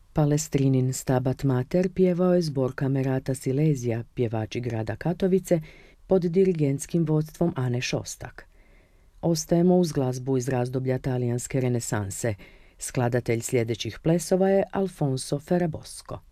Palestrinin Stabat Mater pjevao je zbor Camerata Silesia, pjevači grada Katovice, pod dirigentskim vodstvom Ane Šostak. Ostajemo uz glazbu iz razdoblja talijanske renesanse. Skladatelj sljedećih plesova je Alfonso Ferrabosco.